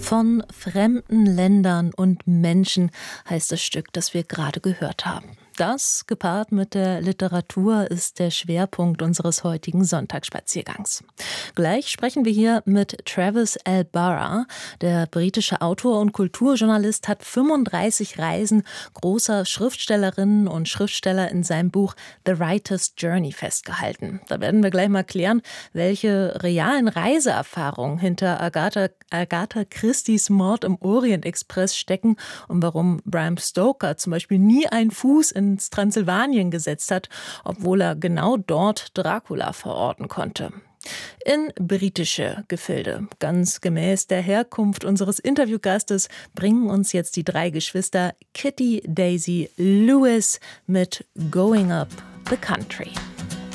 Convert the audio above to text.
Von fremden Ländern und Menschen heißt das Stück, das wir gerade gehört haben. Das, gepaart mit der Literatur, ist der Schwerpunkt unseres heutigen Sonntagsspaziergangs. Gleich sprechen wir hier mit Travis L. Barra. Der britische Autor und Kulturjournalist hat 35 Reisen großer Schriftstellerinnen und Schriftsteller in seinem Buch The Writer's Journey festgehalten. Da werden wir gleich mal klären, welche realen Reiseerfahrungen hinter Agatha Christie's Mord im Orient Express stecken und warum Bram Stoker zum Beispiel nie einen Fuß ins Transsilvanien gesetzt hat, obwohl er genau dort Dracula verorten konnte. In britische Gefilde, ganz gemäß der Herkunft unseres Interviewgastes, bringen uns jetzt die drei Geschwister Kitty, Daisy, Lewis mit Going Up the Country.